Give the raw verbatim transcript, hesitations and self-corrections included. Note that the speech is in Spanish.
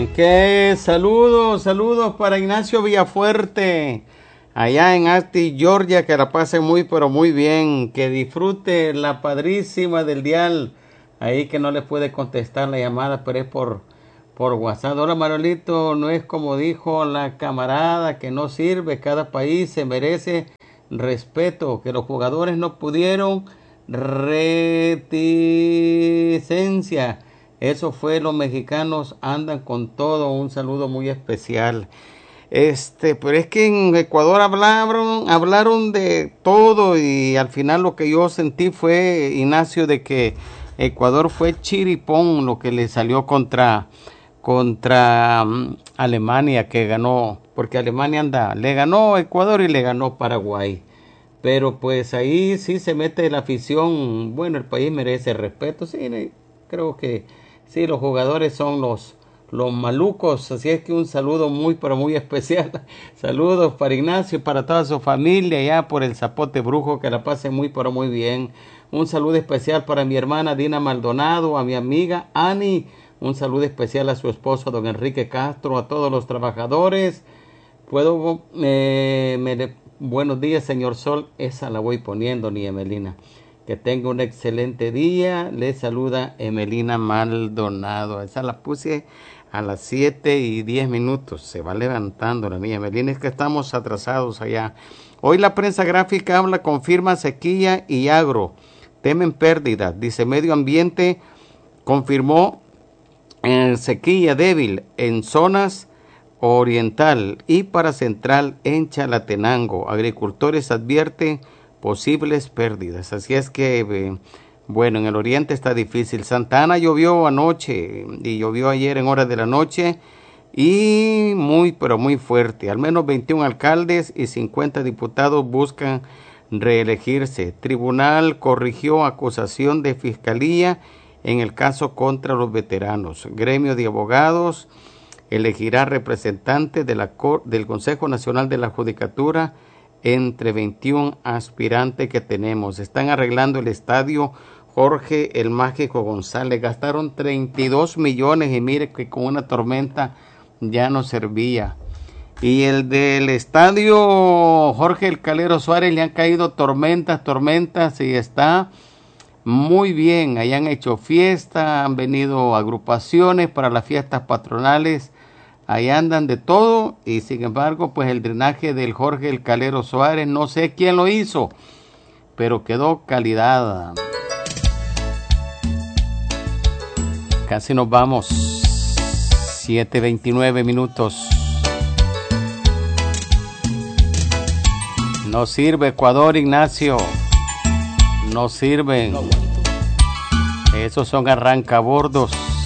Que saludos, saludos para Ignacio Villafuerte, allá en Asti, Georgia, que la pase muy pero muy bien, que disfrute la padrísima del dial, ahí que no le puede contestar la llamada, pero es por, por WhatsApp. Ahora, Manuelito, no es como dijo la camarada, que no sirve, cada país se merece respeto, que los jugadores no pudieron, reticencia. Eso fue, los mexicanos andan con todo. Un saludo muy especial. Este, pero es que en Ecuador hablaron, hablaron de todo y al final lo que yo sentí fue, Ignacio, de que Ecuador fue chiripón lo que le salió contra, contra um, Alemania, que ganó, porque Alemania anda, le ganó Ecuador y le ganó Paraguay. Pero pues ahí sí se mete la afición. Bueno, el país merece respeto, sí, creo que sí, los jugadores son los, los malucos, así es que un saludo muy, pero muy especial. Saludos para Ignacio y para toda su familia allá por el Zapote Brujo, que la pasen muy, pero muy bien. Un saludo especial para mi hermana Dina Maldonado, a mi amiga Ani, un saludo especial a su esposo don Enrique Castro, a todos los trabajadores. Puedo, eh, me, buenos días, señor Sol, esa la voy poniendo, ni Emelina. Que tenga un excelente día. Le saluda Emelina Maldonado. Esa la puse a las siete y diez minutos. Se va levantando la niña Emelina. Es que estamos atrasados allá. Hoy la prensa gráfica habla, confirma sequía y agro. Temen pérdidas. Dice Medio Ambiente confirmó eh, sequía débil en zonas oriental y para central en Chalatenango. Agricultores advierten posibles pérdidas. Así es que, eh, bueno, en el oriente está difícil. Santa Ana llovió anoche y llovió ayer en horas de la noche y muy, pero muy fuerte. Al menos veintiún alcaldes y cincuenta diputados buscan reelegirse. Tribunal corrigió acusación de fiscalía en el caso contra los veteranos. Gremio de abogados elegirá representantes de la Cor- del Consejo Nacional de la Judicatura entre veintiún aspirantes que tenemos. Están arreglando el estadio Jorge el Mágico González. Gastaron treinta y dos millones y mire que con una tormenta ya no servía. Y el del estadio Jorge el Calero Suárez le han caído tormentas, tormentas y está muy bien. Allá han hecho fiesta, han venido agrupaciones para las fiestas patronales. Ahí andan de todo y sin embargo pues el drenaje del Jorge el Calero Suárez, no sé quién lo hizo, pero quedó calidad. Casi nos vamos. siete veintinueve minutos. No sirve Ecuador, Ignacio. No sirven. Esos son arrancabordos.